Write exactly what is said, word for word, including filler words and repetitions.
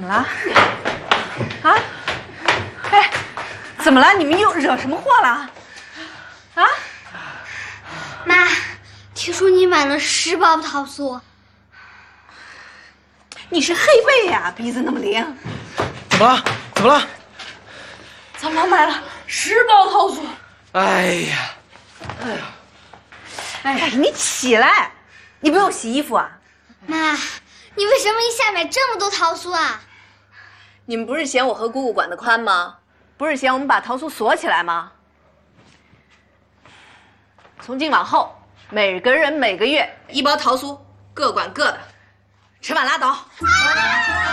么了？啊？哎，怎么了？你们又惹什么祸了？啊？ 妈，听说你买了十包桃酥。 你是黑背呀，鼻子那么灵。 怎么了？怎么了？ 咱妈买了十包桃酥。 哎呀， 哎呀，哎呀，你起来，你不用洗衣服啊？ 妈，你为什么一下买这么多桃酥啊？ 你们不是嫌我和姑姑管得宽吗？不是嫌我们把桃酥锁起来吗？从今往后，每个人每个月一包桃酥，各管各的，吃完拉倒。